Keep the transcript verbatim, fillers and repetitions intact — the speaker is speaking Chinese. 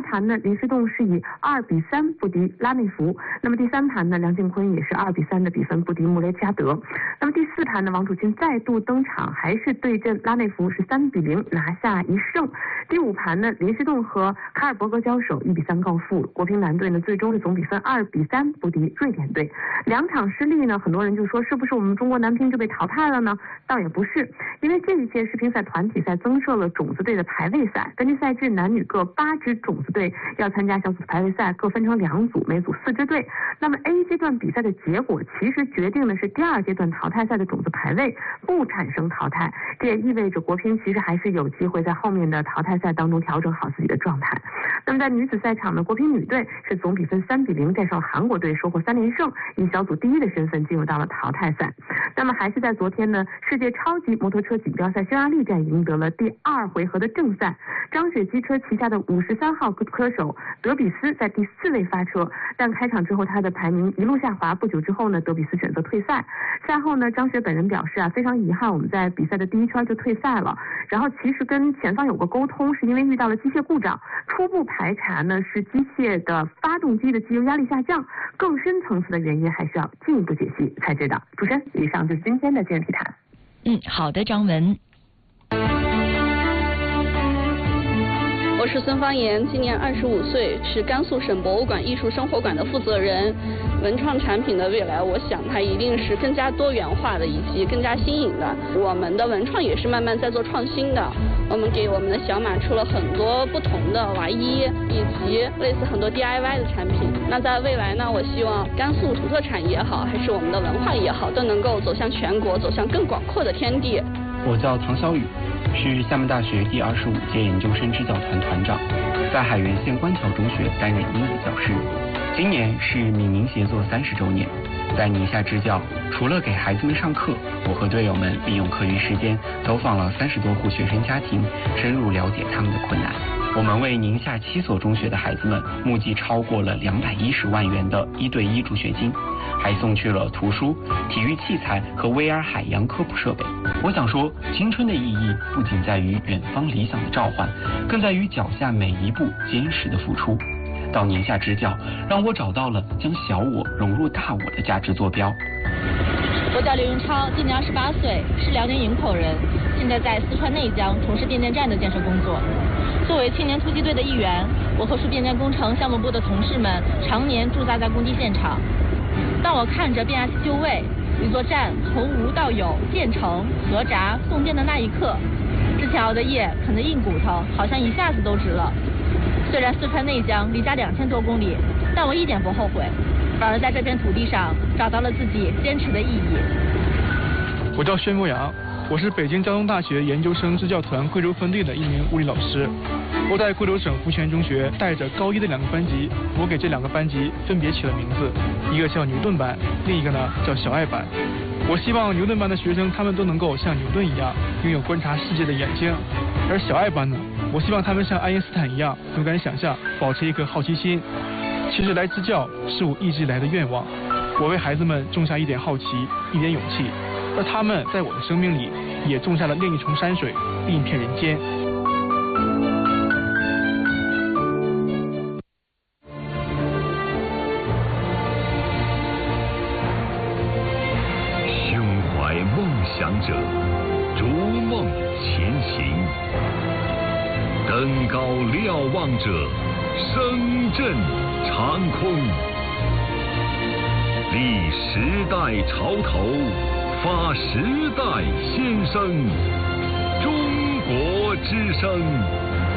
盘呢，林诗栋是以二比三不敌拉内福。那么第三盘呢，梁靖昆也是二比三的比分不敌穆雷加德。那么第四盘呢，王楚钦再度登场，还是对阵拉内福是三比零拿下一胜。第五盘呢，林诗栋和卡尔伯格交手一比三告负，国乒男队呢最终是总比分二比三不敌瑞典队。两场失利呢，很多人就说是不是我们中国男乒就被淘汰了呢？倒也不是，因为这一届世乒赛团体赛增设了种子队的排位赛，根据赛制，男女各八支种子队要参加小组排位赛，各分成两组，每组四支队。那么 A 阶段比赛的结果其实决定的是第二阶段淘汰赛的种子排位不产生淘汰，这也意味着国乒其实还是有机会在后面的淘汰赛当中调整好自己的状态。那么在女子赛场呢，国乒女队是总比分三比零战胜韩国队，收获三连胜，以小组第一的身份进入到了淘汰赛。那么还是在昨天呢，世界超级摩托车锦标赛匈牙利站赢得了第二回合的正赛，张雪机车旗下的五十三号车手德比斯在第四位发车，但开场之后他的排名一路下滑，不久之后呢，德比斯选择退赛。赛后呢，张雪本人表示啊，非常遗憾我们在比赛的第一圈就退赛了，然后其实跟前方有过沟通，是因为遇到了机械故障，初步排查呢是机械的发动机的机油压力下降，更深层次的原因还需要进一步解析才知道。主持人，以上就是今天的今日体坛。 嗯，好的，张文。 我是孙芳妍，今年二十五岁，是甘肃省博物馆艺术生活馆的负责人。文创产品的未来，我想它一定是更加多元化的，以及更加新颖的。我们的文创也是慢慢在做创新的。我们给我们的小马出了很多不同的娃衣，以及类似很多 D I Y 的产品。那在未来呢，我希望甘肃土特产也好，还是我们的文化也好，都能够走向全国，走向更广阔的天地。 我叫唐小雨，是厦门大学第二十五届研究生支教团团长，在海源县官桥中学担任英语教师。今年是闽宁协作三十周年，在宁夏支教，除了给孩子们上课，我和队友们利用课余时间走访了三十多户学生家庭，深入了解他们的困难。我们为宁夏七所中学的孩子们募集超过了两百一十万元的一对一助学金，还送去了图书、体育器材和 V R 海洋科普设备。我想说，青春的意义不仅在于远方理想的召唤，更在于脚下每一步坚实的付出。到宁夏支教，让我找到了将小我融入大我的价值坐标。 我叫刘云超，今年二十八岁，是辽宁营口人，现在在四川内江从事变电站的建设工作。作为青年突击队的一员，我和数变电工程项目部的同事们常年驻扎在工地现场。当我看着变压器就位，一座站从无到有建成、合闸、送电的那一刻，之前熬的夜啃的硬骨头好像一下子都直了。虽然四川内江离家两千多公里，但我一点不后悔，反而在这片土地上找到了自己坚持的意义。 我叫薛牧阳，我是北京交通大学研究生支教团贵州分队的一名物理老师。我在贵州省福泉中学带着高一的两个班级，我给这两个班级分别起了名字，一个叫牛顿班，另一个呢叫小爱班。我希望牛顿班的学生他们都能够像牛顿一样拥有观察世界的眼睛，而小爱班呢，我希望他们像爱因斯坦一样勇敢想象，保持一颗好奇心。其实来支教是我一直以来的愿望，我为孩子们种下一点好奇，一点勇气，而他们在我的生命里也种下了另一重山水，另一片人间。 胸怀梦想者，逐梦前行；登高瞭望者，声震长空。立时代潮头，发时代先声。中国之声。